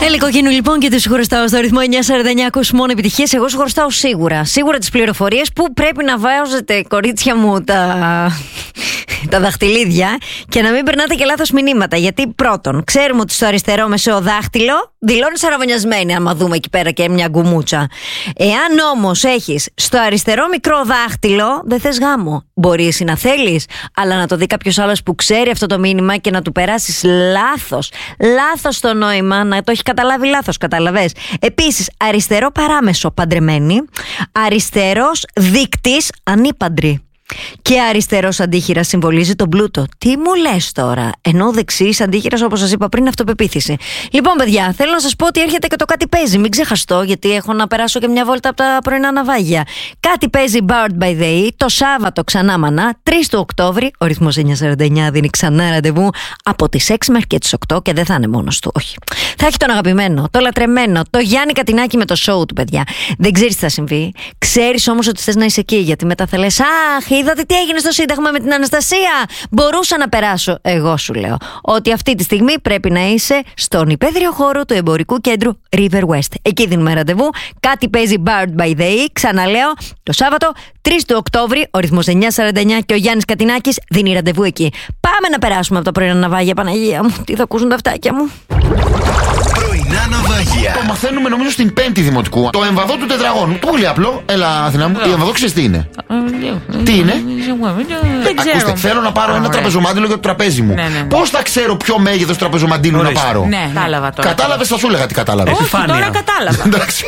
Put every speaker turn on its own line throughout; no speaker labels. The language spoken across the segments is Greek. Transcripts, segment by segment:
Κοκκίνου λοιπόν και του χρωστάω στο ρυθμό 949. Ακούς μόνο επιτυχίες. Εγώ σου χρωστάω σίγουρα τις πληροφορίες που πρέπει να βάζετε, κορίτσια μου, τα δαχτυλίδια και να μην περνάτε και λάθος μηνύματα. Γιατί πρώτον, ξέρουμε ότι στο αριστερό μεσαίο δάχτυλο δηλώνει αραβωνιασμένη, άμα δούμε εκεί πέρα και μια γκουμούτσα. Εάν όμως έχεις στο αριστερό μικρό δάχτυλο, δεν θες γάμο. Μπορεί εσύ να θέλεις, αλλά να το δει κάποιος άλλος που ξέρει αυτό το μήνυμα και να του περάσεις λάθος το νόημα, να το έχει καταλάβει λάθος, καταλαβες. Επίσης, αριστερό παράμεσο παντρεμένη, αριστερός δείκτης ανήπαντρη. Και αριστερός αντίχειρας συμβολίζει τον πλούτο. Τι μου λες τώρα? Ενώ δεξής αντίχειρας, όπως σας είπα πριν, αυτοπεποίθηση. Λοιπόν, παιδιά, θέλω να σας πω ότι έρχεται και το κάτι παίζει. Μην ξεχαστώ, γιατί έχω να περάσω και μια βόλτα από τα πρωινά ναυάγια. Κάτι παίζει Bored by the E το Σάββατο ξανά μανά, 3 του Οκτώβρη. Ο ρυθμός 949 δίνει ξανά ραντεβού από τις 6 μέχρι και τις 8 και δεν θα είναι μόνος του, όχι. Θα έχει τον αγαπημένο, το λατρεμένο, το Γιάννη Κατινάκη με το show του, παιδιά. Δεν ξέρεις τι θα συμβεί. Ξέρεις όμως ότι θες να είσαι εκεί, γιατί μετά θα λες, αχ, είδατε τι έγινε στο Σύνταγμα με την Αναστασία? Μπορούσα να περάσω. Εγώ σου λέω ότι αυτή τη στιγμή πρέπει να είσαι στον υπαίθριο χώρο του εμπορικού κέντρου River West. Εκεί δίνουμε ραντεβού. Κάτι παίζει Bored by the E. Ξαναλέω, το Σάββατο 3 του Οκτώβρη, ο ρυθμός 949 και ο Γιάννης Κατινάκης δίνει ραντεβού εκεί. Πάμε να περάσουμε από τα πρωινά ναυάγια, Παναγία μου. Τι θα ακούσουν τα αυτάκια μου.
Πρωινά ναυάγια.
Το μαθαίνουμε νομίζω στην 5η δημοτικού. Το εμβαδό του τετραγώνου. Πολύ απλό. Έλα, Αθηνά μου. Το εμβαδό ξέρεις τι είναι? Τι είναι?
Δεν ξέρω.
Ακούστε, θέλω να πάρω ένα τραπεζομάντιλο για το τραπέζι μου. Πώς θα ξέρω ποιο μέγεθος τραπεζομαντίλου να πάρω?
Ναι, κατάλαβα τώρα.
Κατάλαβες, θα σου έλεγα τι κατάλαβες.
Όχι, τώρα κατάλαβα.
Εντάξει.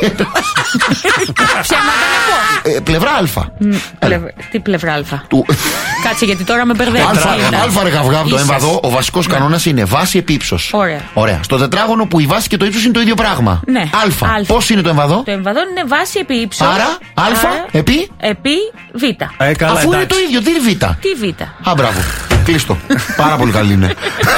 Ψέματα να πω.
Πλευρά Α.
Τι πλευρά Α? Κάτσε, γιατί τώρα με μπερδεύει.
Α ρε καυγά από το εμβαδό. Ο βασικός κανόνας είναι βάση επί ύψος. Ωραία. Στο τετράγωνο που η βάση και το ύψος είναι το ίδιο πράγμα.
Ναι.
Α. Πώς είναι το εμβαδό?
Το εμβαδό είναι βάση επί ύψος.
Άρα Α επί
Β.
Αφού είναι το ίδιο, τι είναι Β?
Τι Β?
Α, μπράβο. Κλείστο. Πάρα πολύ καλή είναι.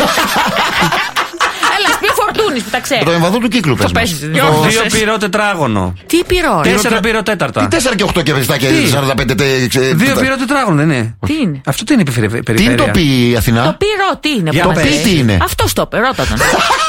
Έλα, πει Φορτούνης που τα ξέρει.
Το εμβαδό του κύκλου πες μας.
2 πυρό τετράγωνο.
Τι πυρό?
4 πυρό τέταρτα.
Τι 4 και 8 και 7 και 45.
2 πυρό τετράγωνο, δεν είναι?
Τι είναι?
Αυτό τι είναι η περιφέρεια?
Τι είναι το πι, Αθηνά?
Το πυρό τι είναι?
Το πι τι είναι?
Αυτό το ρώτα τον.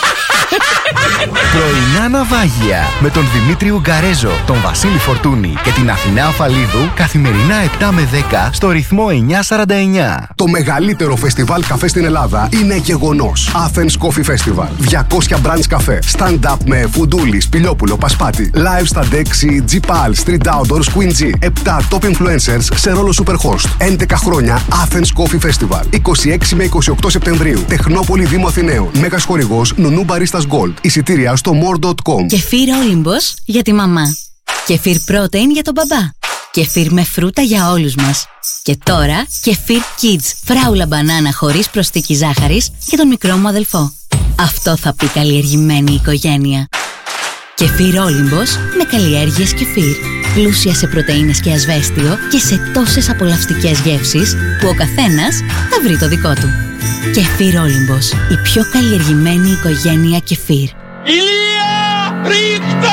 Πρωινά ναυάγια με τον Δημήτρη Ουγκαρέζο, τον Βασίλη Φορτούνη και την Αθηνά Αφαλίδου καθημερινά 7 με 10 στο ρυθμό 949.
Το μεγαλύτερο φεστιβάλ καφέ στην Ελλάδα είναι γεγονός. Athens Coffee Festival. 200 branch καφέ. Stand-up με Φουντούλη, Σπηλιόπουλο, Πασπάτη. Live στα Dexy, G-Pal, Street Outdoors, Queen G. 7 top influencers σε ρόλο superhost. 11 χρόνια Athens Coffee Festival. 26 με 28 Σεπτεμβρίου. Τεχνόπολη Δήμου Αθηναίων. Μέγας χορηγός Νουνού Μπαρίστας Gold. Εισιτήρια στο more.com.
Κεφίρ Όλυμπος για τη μαμά. Κεφίρ Protein για τον μπαμπά. Κεφίρ με φρούτα για όλους μας. Και τώρα Κεφίρ Kids, φράουλα μπανάνα χωρίς προσθήκη ζάχαρης για τον μικρό μου αδελφό. Αυτό θα πει καλλιεργημένη οικογένεια. Κεφίρ Όλυμπος με καλλιέργειες κεφίρ. Πλούσια σε πρωτεΐνες και ασβέστιο και σε τόσες απολαυστικές γεύσεις που ο καθένας θα βρει το δικό του. Κεφίρ Όλυμπος, η πιο καλλιεργημένη οικογένεια κεφίρ.
Ηλία! Ρίχτω!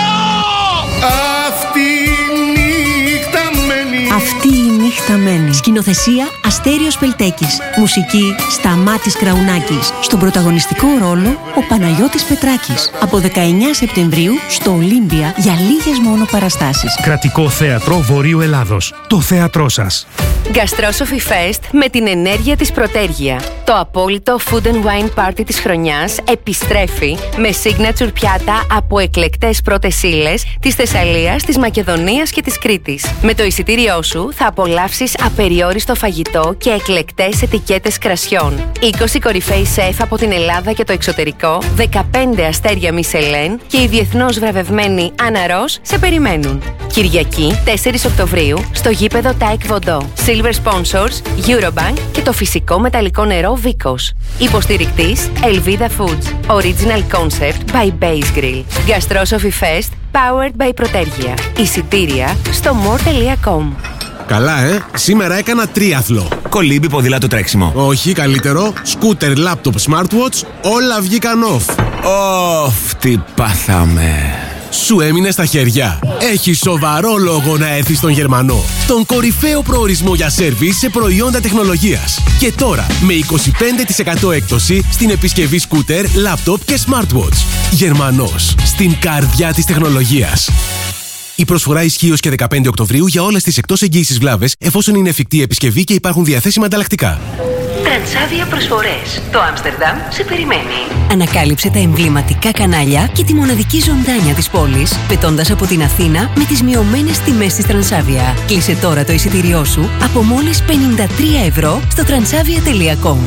Αυτή η νύχτα μένει. Σκηνοθεσία Αστέριος Πελτέκης. Μουσική Σταμάτης Κραουνάκης. Στον πρωταγωνιστικό ρόλο ο Παναγιώτης Πετράκης. Από 19 Σεπτεμβρίου στο Ολύμπια για λίγες μόνο παραστάσεις.
Κρατικό Θέατρο Βορείου Ελλάδος. Το θέατρό σας.
Gastro Fest με την ενέργεια της Πρωτέργεια. Το απόλυτο food and wine party της χρονιάς επιστρέφει με signature πιάτα από εκλεκτές πρώτες ύλες της Θεσσαλίας, της Μακεδονίας και της Κρήτης. Με το εισιτήριό σου θα απολαύσεις απεριόριστο φαγητό και εκλεκτές ετικέτες κρασιών. 20 κορυφαίοι σεφ από την Ελλάδα και το εξωτερικό, 15 αστέρια Μισελέν και η διεθνώς βραβευμένη Άννα Ρος σε περιμένουν. Κυριακή 4 Οκτωβρίου στο γήπεδο Taek Vodo. Silver Sponsors, Eurobank και το φυσικό μεταλλικό νερό Vicos. Υποστηρικτής Elvida Foods. Original Concept by Base Grill. Gastro Fest powered by Πρωτέργεια. Εισιτήρια στο more.com.
Καλά, σήμερα έκανα τρίαθλο.
Κολύμπι, ποδήλατο, τρέξιμο.
Όχι, καλύτερο. Σκούτερ, λάπτοπ, smartwatch, όλα βγήκαν off.
Τι πάθαμε.
Σου έμεινε στα χέρια. Έχει σοβαρό λόγο να έρθεις στον Γερμανό. Τον κορυφαίο προορισμό για σέρβις σε προϊόντα τεχνολογίας. Και τώρα με 25% έκπτωση στην επισκευή σκούτερ, λάπτοπ και smartwatch. Γερμανός, στην καρδιά της τεχνολογίας. Η προσφορά ισχύει ως και 15 Οκτωβρίου για όλες τις εκτός εγγύησης βλάβες, εφόσον είναι εφικτή επισκευή και υπάρχουν διαθέσιμα ανταλλακτικά.
Τρανσάβια προσφορές. Το Άμστερνταμ σε περιμένει.
Ανακάλυψε τα εμβληματικά κανάλια και τη μοναδική ζωντάνια της πόλης, πετώντας από την Αθήνα με τις μειωμένες τιμές της Τρανσάβια. Κλείσε τώρα το εισιτήριό σου από μόλις 53 ευρώ στο transavia.com.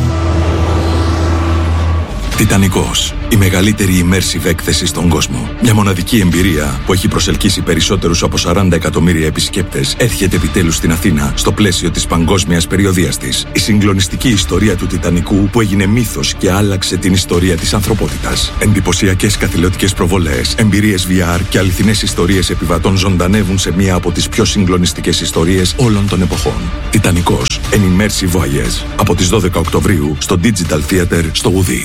Τιτανικός. Η μεγαλύτερη immersive έκθεση στον κόσμο. Μια μοναδική εμπειρία που έχει προσελκύσει περισσότερους από 40 εκατομμύρια επισκέπτες έρχεται επιτέλους στην Αθήνα στο πλαίσιο της παγκόσμιας περιοδείας της. Η συγκλονιστική ιστορία του Τιτανικού που έγινε μύθος και άλλαξε την ιστορία της ανθρωπότητας. Εντυπωσιακές καθηλωτικές προβολές, εμπειρίες VR και αληθινές ιστορίες επιβατών ζωντανεύουν σε μία από τις πιο συγκλονιστικές ιστορίες όλων των εποχών. Τιτανικός. An immersive voyage. Από τις 12 Οκτωβρίου στο Digital Theater στο Γουδί.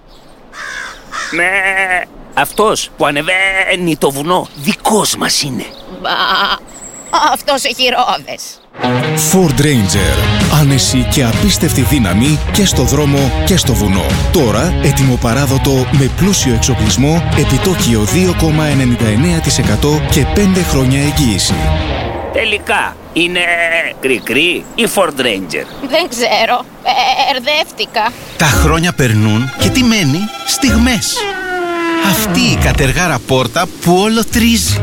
Ναι, αυτός που ανεβαίνει το βουνό δικός μας είναι.
Μπα, αυτός έχει ρόδες.
Ford Ranger. Άνεση και απίστευτη δύναμη και στο δρόμο και στο βουνό. Τώρα έτοιμο παράδοτο με πλούσιο εξοπλισμό, επιτόκιο 2,99% και 5 χρόνια εγγύηση.
Τελικά, είναι κρικρή ή Ford Ranger?
Δεν ξέρω, ερδεύτηκα.
Τα χρόνια περνούν και τι μένει? Στιγμές. Αυτή η κατεργάρα πόρτα που όλο τρίζει.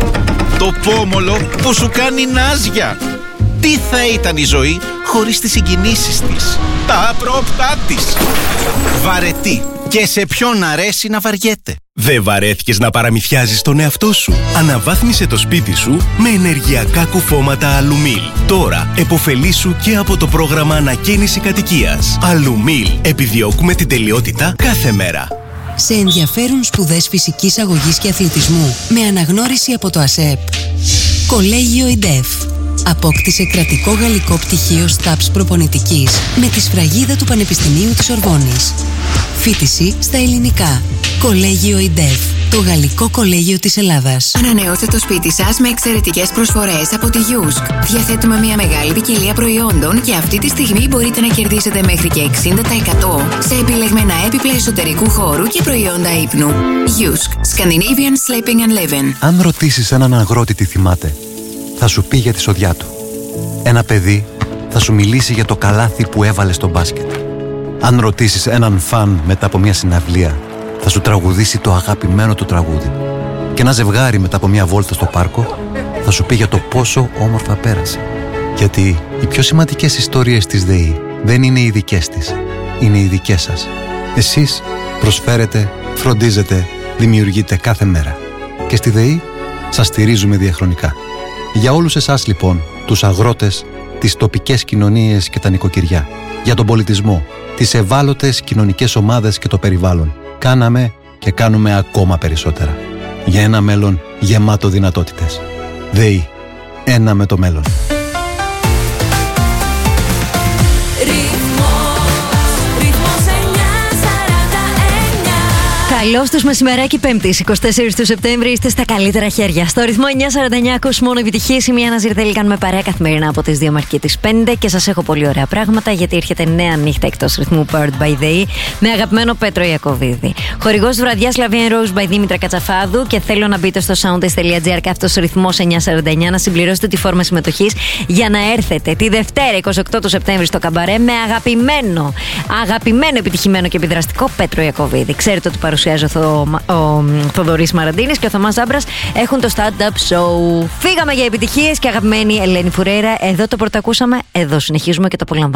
Το πόμολο που σου κάνει νάζια. Τι θα ήταν η ζωή χωρίς τις συγκινήσεις της, τα απρόπτά της. Βαρετή. Και σε ποιον αρέσει να βαριέται.
Δεν βαρέθηκες να παραμυθιάζεις τον εαυτό σου? Αναβάθμισε το σπίτι σου με ενεργειακά κουφώματα Αλουμίλ. Τώρα επωφελήσου και από το πρόγραμμα ανακαίνιση κατοικίας. Αλουμίλ. Επιδιώκουμε την τελειότητα κάθε μέρα.
Σε ενδιαφέρουν σπουδές φυσικής αγωγής και αθλητισμού με αναγνώριση από το ΑΣΕΠ. Κολέγιο ΙΝΤΕΦ. Απόκτησε κρατικό γαλλικό πτυχίο ΣΤΑΠΣ προπονητικής με τη σφραγίδα του Πανεπιστημίου της Ορβόνης. Φοιτηση στα ελληνικά. Κολέγιο ΙΝΤΕΦ. Το Γαλλικό Κολέγιο της Ελλάδας.
Ανανεώστε το σπίτι σας με εξαιρετικές προσφορές από τη Γιούσκ. Διαθέτουμε μια μεγάλη ποικιλία προϊόντων και αυτή τη στιγμή μπορείτε να κερδίσετε μέχρι και 60% σε επιλεγμένα έπιπλα εσωτερικού χώρου και προϊόντα ύπνου. Γιούσκ. Scandinavian Sleeping and Living.
Αν ρωτήσεις έναν αγρότη τι θυμάται, θα σου πει για τη σοδιά του. Ένα παιδί θα σου μιλήσει για το καλάθι που έβαλε στο μπάσκετ. Αν ρωτήσεις έναν φαν μετά από μια συναυλία, θα σου τραγουδήσει το αγαπημένο του τραγούδι. Και ένα ζευγάρι μετά από μια βόλτα στο πάρκο θα σου πει για το πόσο όμορφα πέρασε. Γιατί οι πιο σημαντικές ιστορίες της ΔΕΗ δεν είναι οι δικές της, είναι οι δικές σας. Εσείς προσφέρετε, φροντίζετε, δημιουργείτε κάθε μέρα. Και στη ΔΕΗ σας στηρίζουμε διαχρονικά. Για όλους εσάς λοιπόν, τους αγρότες, τις τοπικές κοινωνίες και τα νοικοκυριά, για τον πολιτισμό, τις ευάλωτες κοινωνικές ομάδες και το περιβάλλον, κάναμε και κάνουμε ακόμα περισσότερα. Για ένα μέλλον γεμάτο δυνατότητες. ΔΕΗ. Ένα με το μέλλον.
Καλώς τους μεσημεράκι Πέμπτης, 24 του Σεπτέμβρη, είστε στα καλύτερα χέρια. Στο ρυθμό 949 ακούς μόνο επιτυχίες. Η Μία Ναζιρδέλη κάνουμε παρέα καθημερινά από τις 2 μέχρι τις 5 και σας έχω πολύ ωραία πράγματα γιατί έρχεται νέα νύχτα εκτός ρυθμού Powered by ΔΕΗ με αγαπημένο Πέτρο Ιακωβίδη. Χορηγός βραδιάς Lavian Rose by Δήμητρα Κατσαφάδου και θέλω να μπείτε στο soundtest.gr και αυτός ο ρυθμός 949 να συμπληρώσετε τη φόρμα συμμετοχής για να έρθετε τη Δευτέρα 28 του Σεπτέμβρη στο Καμπαρέ με αγαπημένο επιτυχημένο και επιδραστικό Πέτρο Ιακωβίδη. Ξέρετε ότι παρουσιάζει ο Θοδωρής Μαραντίνης και ο Θωμάς Ζάμπρας έχουν το stand-up show. Φύγαμε για επιτυχίες και αγαπημένη Ελένη Φουρέιρα. Εδώ το πρωτακούσαμε, εδώ συνεχίζουμε και το απολαμβάνουμε.